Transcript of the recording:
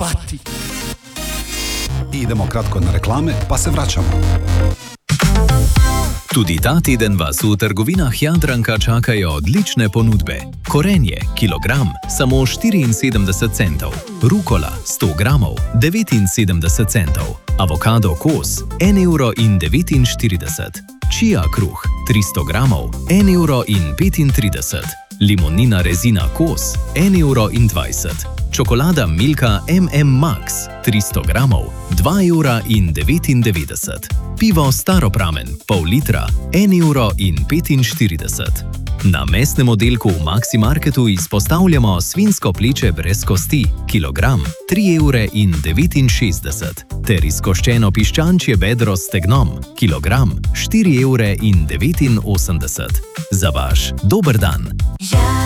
pati. Idemo kratko na reklame, pa se vračamo. Tudi ta teden vas v trgovinah Jadranka čakajo odlične ponudbe. Korenje, kilogram, samo 74 centov. Rukola, 100 gramov, 79 centov. Avokado kos, 1,49 €. Chia kruh, 300 gramov, 1,35 €. Limonina rezina kos, 1,20 €. Čokolada Milka Max, 300 gramov, 2,99 €. Pivo Staropramen, pol litra, 1,45 €. Na mesnem oddelku v Maximarketu izpostavljamo svinjsko pleče brez kosti, kilogram, 3,69 €. Ter izkoščeno piščančje bedro s stegnom, kilogram, 4,89 €. Za vaš dober dan.